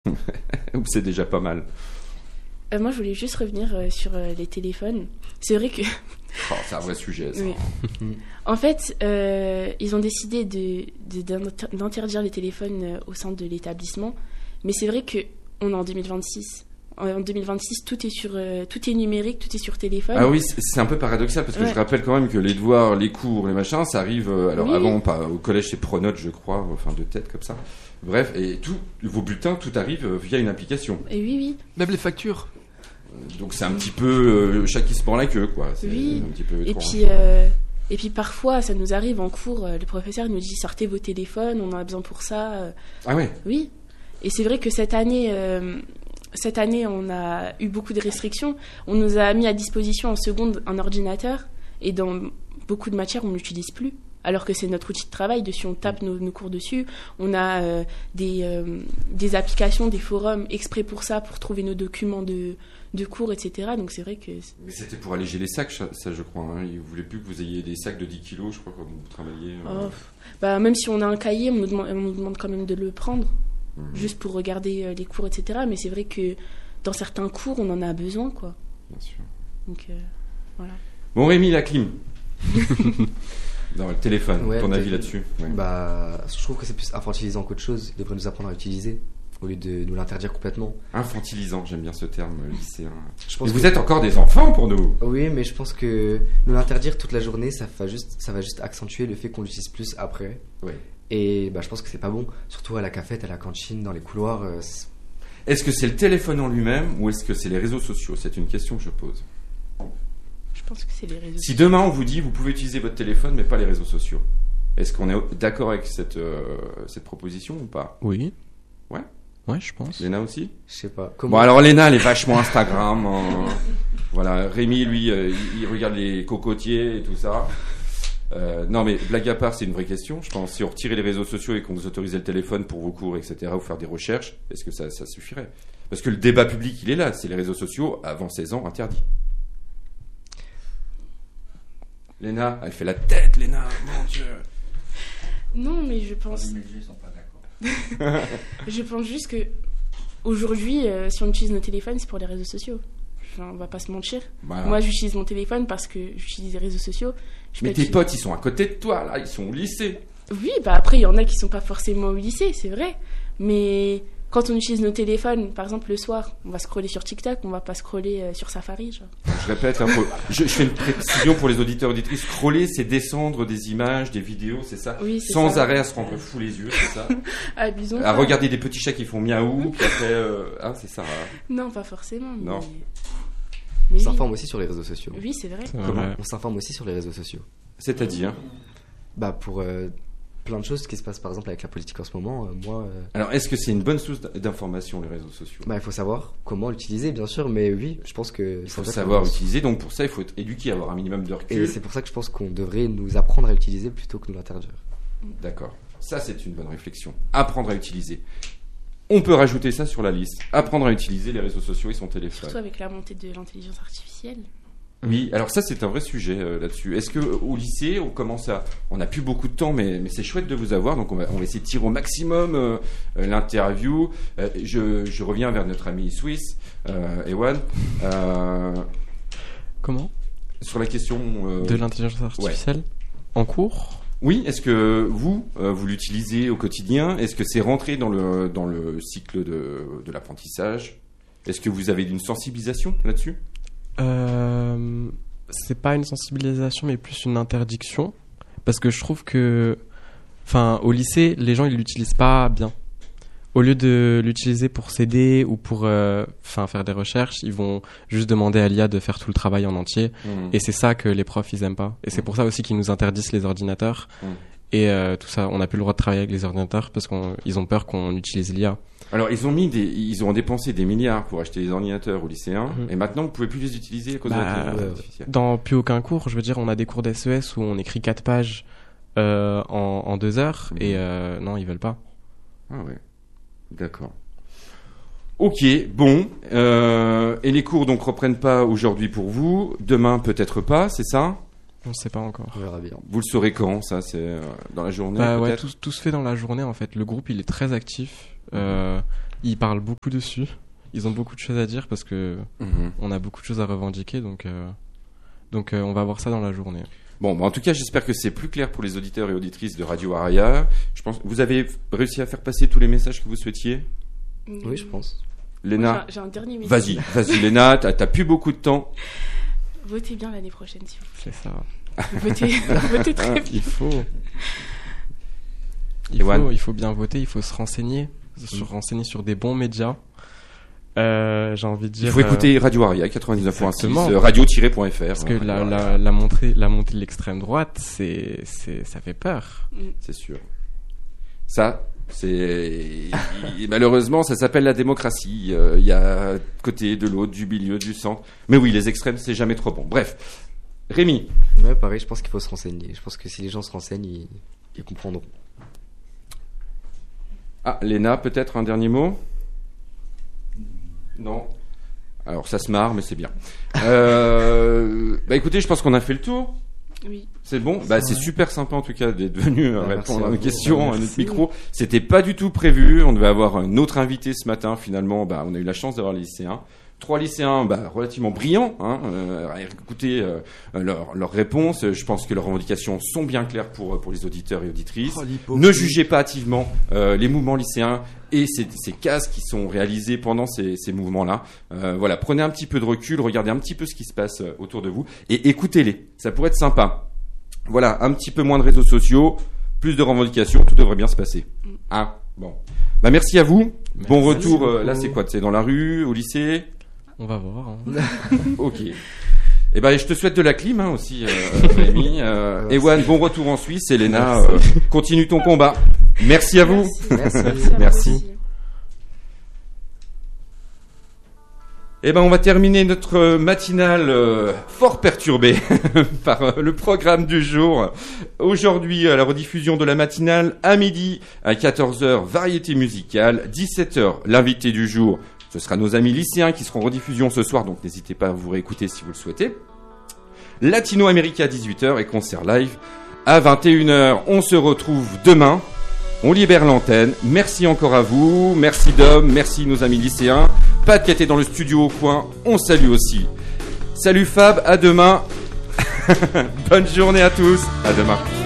Ou c'est déjà pas mal? Moi, je voulais juste revenir sur les téléphones. C'est vrai que... C'est un vrai sujet, ça. Oui. En fait, ils ont décidé d'interdire les téléphones au sein de l'établissement. Mais c'est vrai qu'on est en 2026. En 2026, tout est numérique, tout est sur téléphone. Ah oui, c'est un peu paradoxal parce que je rappelle quand même que les devoirs, les cours, les machins, ça arrive. Avant, pas au collège, c'est Pronote, je crois, enfin de tête comme ça. Bref, et vos bulletins, tout arrive via une application. Et oui. Même les factures. Donc c'est un petit peu chat qui se prend la queue, quoi. C'est oui. Un petit peu et puis parfois, ça nous arrive en cours, le professeur nous dit sortez vos téléphones, on en a besoin pour ça. Ah ouais. Oui. Et c'est vrai que cette année, on a eu beaucoup de restrictions. On nous a mis à disposition en seconde un ordinateur et dans beaucoup de matières, on ne l'utilise plus. Alors que c'est notre outil de travail, dessus on tape nos cours dessus. On a des applications, des forums exprès pour ça, pour trouver nos documents de cours, etc. Donc c'est vrai que... Mais c'était pour alléger les sacs, ça je crois. Ils ne voulaient plus que vous ayez des sacs de 10 kilos, je crois, quand vous travaillez. Même si on a un cahier, on nous demande quand même de le prendre. Juste pour regarder les cours, etc. Mais c'est vrai que dans certains cours, on en a besoin, quoi. Bien sûr. Donc, voilà. Bon, Rémi, la clim. Dans le téléphone, ton avis là-dessus? Je trouve que c'est plus infantilisant qu'autre chose. Il devrait nous apprendre à l'utiliser au lieu de nous l'interdire complètement. Infantilisant, j'aime bien ce terme, lycéen. Mais vous êtes encore des enfants pour nous. Oui, mais je pense que nous l'interdire toute la journée, ça va juste accentuer le fait qu'on l'utilise plus après. Oui. Et je pense que c'est pas bon, surtout à la cafette, à la cantine, dans les couloirs. Est-ce que c'est le téléphone en lui-même ou est-ce que c'est les réseaux sociaux? C'est une question que je pose. Je pense que c'est les réseaux sociaux. Si demain on vous dit vous pouvez utiliser votre téléphone mais pas les réseaux sociaux, est-ce qu'on est d'accord avec cette proposition ou pas? Oui. Ouais. Ouais, je pense. Léna aussi? Je sais pas. Bon, alors Léna, elle est vachement Instagram. Voilà. Rémi, lui, il regarde les cocotiers et tout ça. Non, mais blague à part, c'est une vraie question. Je pense si on retirait les réseaux sociaux et qu'on vous autorisait le téléphone pour vos cours, etc., ou faire des recherches, est-ce que ça suffirait? Parce que le débat public, il est là. C'est les réseaux sociaux, avant 16 ans, interdits. Léna, elle fait la tête, Léna, mon Dieu. Non, mais je pense... Les médias sont pas d'accord. Je pense juste que aujourd'hui, si on utilise nos téléphones, c'est pour les réseaux sociaux. Enfin, on va pas se mentir. Voilà. Moi, j'utilise mon téléphone parce que j'utilise les réseaux sociaux. Mais tes potes, ils sont à côté de toi, là. Ils sont au lycée. Oui, après, il y en a qui sont pas forcément au lycée, c'est vrai. Mais quand on utilise nos téléphones, par exemple, le soir, on va scroller sur TikTok, on va pas scroller sur Safari, genre. Je répète, je fais une précision pour les auditeurs et auditrices. Scroller, c'est descendre des images, des vidéos, c'est ça? Oui, c'est sans ça. Arrêt à se rendre fou les yeux, c'est ça? Abusons. À regarder des petits chats qui font miaou, puis après... c'est ça. Non, pas forcément. Non. On s'informe aussi sur les réseaux sociaux. Oui, c'est vrai. Comment? On s'informe aussi sur les réseaux sociaux. C'est-à-dire? Pour plein de choses qui se passent par exemple avec la politique en ce moment. Alors, est-ce que c'est une bonne source d'information, les réseaux sociaux? Il faut savoir comment l'utiliser, bien sûr, mais oui, je pense que... Il faut savoir utiliser, donc pour ça, il faut être éduqué, avoir un minimum de recul. Et c'est pour ça que je pense qu'on devrait nous apprendre à l'utiliser plutôt que nous l'interdire. D'accord. Ça, c'est une bonne réflexion. Apprendre à utiliser. On peut rajouter ça sur la liste. Apprendre à utiliser les réseaux sociaux et son téléphone. Surtout avec la montée de l'intelligence artificielle. Oui, alors ça c'est un vrai sujet là-dessus. Est-ce que au lycée on n'a plus beaucoup de temps, mais c'est chouette de vous avoir, donc on va essayer de tirer au maximum l'interview. Je reviens vers notre ami suisse, Ewan. Comment? Sur la question de l'intelligence artificielle en cours. Oui, est-ce que vous l'utilisez au quotidien? Est-ce que c'est rentré dans le cycle de l'apprentissage? Est-ce que vous avez une sensibilisation là-dessus? C'est pas une sensibilisation, mais plus une interdiction. Parce que je trouve que, au lycée, les gens ils l'utilisent pas bien. Au lieu de l'utiliser pour s'aider ou pour faire des recherches, ils vont juste demander à l'IA de faire tout le travail en entier. Et c'est ça que les profs ils aiment pas. Et c'est pour ça aussi qu'ils nous interdisent les ordinateurs. Et tout ça, on n'a plus le droit de travailler avec les ordinateurs parce qu'ils ont peur qu'on utilise l'IA. Alors ils ont dépensé des milliards pour acheter des ordinateurs aux lycéens et maintenant vous pouvez plus les utiliser à cause de l'intelligence artificielle. Dans plus aucun cours, je veux dire, on a des cours d'SES où on écrit 4 pages en 2 heures et non, ils veulent pas. Ah ouais. D'accord. Ok, bon. Et les cours donc reprennent pas aujourd'hui pour vous. Demain peut-être pas, c'est ça? On ne sait pas encore. On verra bien. Vous le saurez quand, ça? C'est dans la journée ouais, peut-être? tout se fait dans la journée en fait. Le groupe il est très actif. ils parlent beaucoup dessus. Ils ont beaucoup de choses à dire parce que on a beaucoup de choses à revendiquer, donc on va voir ça dans la journée. Bon, en tout cas, j'espère que c'est plus clair pour les auditeurs et auditrices de Radio Aria. Je pense, vous avez réussi à faire passer tous les messages que vous souhaitiez? Oui, je pense. Léna, j'ai un dernier message. Vas-y, Léna, t'as plus beaucoup de temps. Votez bien l'année prochaine, s'il vous plaît. C'est ça. Votez très bien. Il faut bien voter, il faut se renseigner sur des bons médias. J'ai envie de dire. Il faut écouter Radio Aria 99.6, radio-.fr. Parce que la montée de l'extrême droite, ça fait peur. C'est sûr. Ça, malheureusement, ça s'appelle la démocratie. Il y a de côté, de l'autre, du milieu, du centre. Mais oui, les extrêmes, c'est jamais trop bon. Bref. Rémi. Ouais, pareil, je pense qu'il faut se renseigner. Je pense que si les gens se renseignent, ils comprendront. Ah, Léna, peut-être un dernier mot? Non. Alors, ça se marre, mais c'est bien. Écoutez, je pense qu'on a fait le tour. Oui. C'est bon. C'est super sympa en tout cas d'être venu répondre à nos questions, à notre micro. C'était pas du tout prévu. On devait avoir un autre invité ce matin. Finalement, on a eu la chance d'avoir les lycéens. 3 lycéens relativement brillants, écoutez leurs réponses. Je pense que leurs revendications sont bien claires pour les auditeurs et auditrices. Ne jugez pas hâtivement les mouvements lycéens et ces cases qui sont réalisées pendant ces mouvements-là. Voilà, prenez un petit peu de recul, regardez un petit peu ce qui se passe autour de vous et écoutez-les. Ça pourrait être sympa. Voilà, un petit peu moins de réseaux sociaux, plus de revendications, tout devrait bien se passer. Bon. Merci à vous. Bon retour. Là, c'est quoi? C'est dans la rue, au lycée? On va voir. Ok. Je te souhaite de la clim aussi, Rémi. Ewan, bon retour en Suisse. Et Léna, continue ton combat. Merci à vous. Merci. On va terminer notre matinale fort perturbée par le programme du jour. Aujourd'hui, à la rediffusion de la matinale, à midi, à 14h, variété musicale, 17h, l'invité du jour. Ce sera nos amis lycéens qui seront en rediffusion ce soir, donc n'hésitez pas à vous réécouter si vous le souhaitez. Latino América à 18h et concert live à 21h. On se retrouve demain. On libère l'antenne. Merci encore à vous. Merci Dom. Merci nos amis lycéens. Pat qui était dans le studio au coin. On salue aussi. Salut Fab. À demain. Bonne journée à tous. À demain.